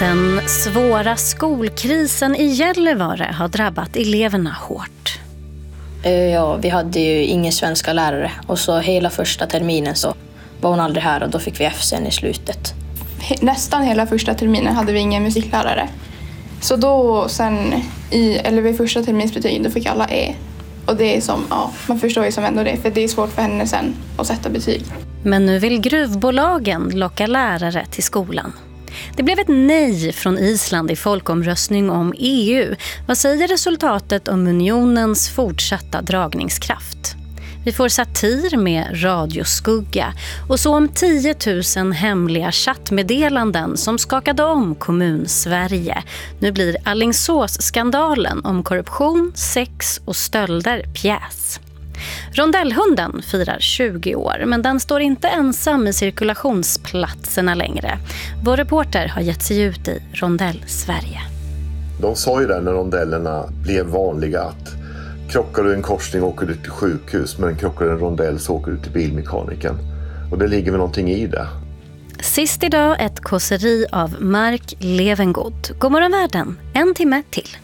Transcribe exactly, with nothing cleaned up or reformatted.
Den svåra skolkrisen i Gällivare har drabbat eleverna hårt. Ja, vi hade ju ingen svenska lärare och så hela första terminen så var hon aldrig här och då fick vi F sen i slutet. Nästan hela första terminen hade vi ingen musiklärare. Så då sen i, eller vid första terminsbetyg då fick alla E. Och det är som, ja, man förstår ju som ändå det, för det är svårt för henne sen att sätta betyg. Men nu vill gruvbolagen locka lärare till skolan. Det blev ett nej från Island i folkomröstning om E U. Vad säger resultatet om unionens fortsatta dragningskraft? Vi får satir med radioskugga och så om tio tusen hemliga chattmeddelanden som skakade om kommun-Sverige. Nu blir Alingsås-skandalen om korruption, sex och stölder pjäs. Rondellhunden firar tjugo år, men den står inte ensam i cirkulationsplatserna längre. Vår reporter har gett sig ut i Rondell-Sverige. De sa ju där när rondellerna blev vanliga att krockar du en korsning åker du till sjukhus, men krockar du en rondell så åker du till bilmekaniken. Och det ligger väl någonting i det. Sist idag ett kåseri av Mark Levengood. God morgon världen, en timme till.